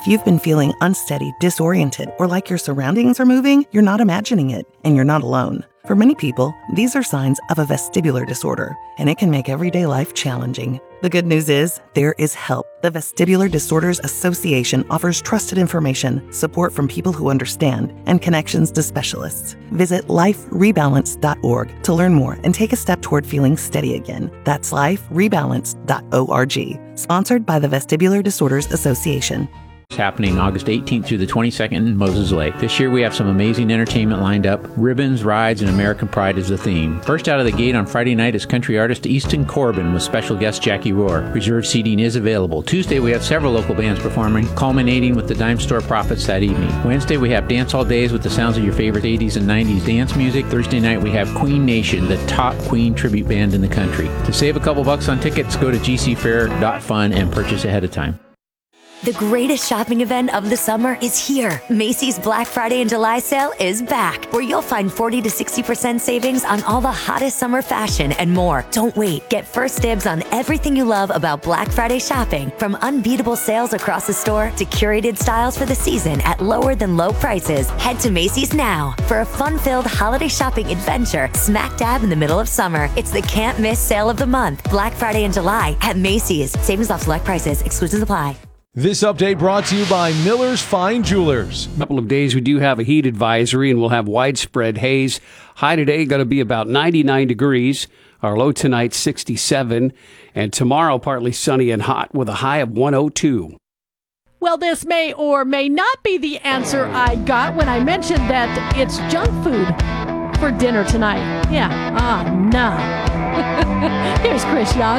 If you've been feeling unsteady, disoriented, or like your surroundings are moving, you're not imagining it, and you're not alone. For many people, these are signs of a vestibular disorder, and it can make everyday life challenging. The good news is, there is help. The Vestibular Disorders Association offers trusted information, support from people who understand, and connections to specialists. Visit liferebalance.org to learn more and take a step toward feeling steady again. That's liferebalance.org. Sponsored by the Vestibular Disorders Association. Happening August 18th through the 22nd in Moses Lake. This year we have some amazing entertainment lined up. Ribbons, rides, and American Pride is the theme. First out of the gate on Friday night is country artist Easton Corbin with special guest Jackie Rohr. Reserved seating is available. Tuesday we have several local bands performing, culminating with the Dime Store Prophets that evening. Wednesday we have Dance All Days with the sounds of your favorite 80s and 90s dance music. Thursday night we have Queen Nation, the top Queen tribute band in the country. To save a couple bucks on tickets, go to gcfair.fun and purchase ahead of time. The greatest shopping event of the summer is here. Macy's Black Friday and July sale is back, where you'll find 40 to 60% savings on all the hottest summer fashion and more. Don't wait. Get first dibs on everything you love about Black Friday shopping, from unbeatable sales across the store to curated styles for the season at lower than low prices. Head to Macy's now for a fun-filled holiday shopping adventure smack dab in the middle of summer. It's the can't miss sale of the month, Black Friday and July at Macy's. Savings off select prices. Exclusions apply. This update brought to you by Miller's Fine Jewelers. A couple of days we do have a heat advisory, and we'll have widespread haze. High today going to be about 99 degrees. Our low tonight 67, and tomorrow partly sunny and hot with a high of 102. Well, this may or may not be the answer I got when I mentioned that it's junk food for dinner tonight. Yeah, no. Here's Chris Young.